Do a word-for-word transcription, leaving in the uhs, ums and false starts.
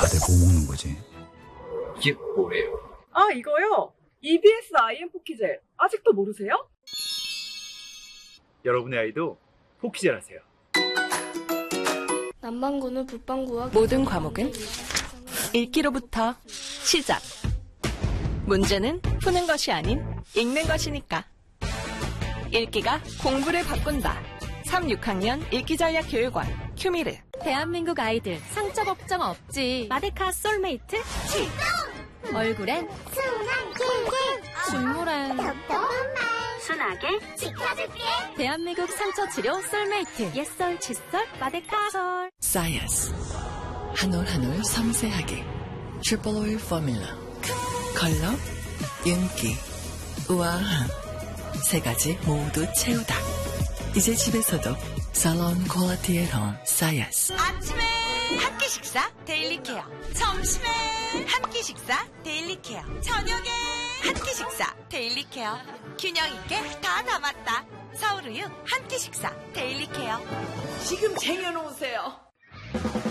다들 뭐 먹는 거지? 이게 뭐예요? 아, 이거요? 이비에스 아이엠 포키젤. 아직도 모르세요? 여러분의 아이도 포키젤 하세요. 남방구는 북방구와 모든 과목은 읽기로부터 시작. 문제는 푸는 것이 아닌 읽는 것이니까. 읽기가 공부를 바꾼다. 삼, 육 학년 읽기전략교육원 큐미르. 대한민국 아이들 상처 걱정 없지. 마데카 솔메이트 출동! 얼굴엔 순한 킹킹, 눈물엔 덕덕한 말, 순하게 지켜줄게. 대한민국 상처 치료 솔메이트. 옛설 칫솔 마데카 솔. 사이언스 한 올 한 올 섬세하게 트리플 오일 포뮬러. 컬러, 윤기, 우아함 세 가지 모두 채우다. 이제 집에서도 살론 퀄리티 앳 홈 사이언스. 아침에 한 끼 식사 데일리 케어, 점심에 한 끼 식사 데일리 케어, 저녁에 한 끼 식사 데일리 케어. 균형 있게 다 담았다. 서울우유 한 끼 식사 데일리 케어. 지금 쟁여놓으세요.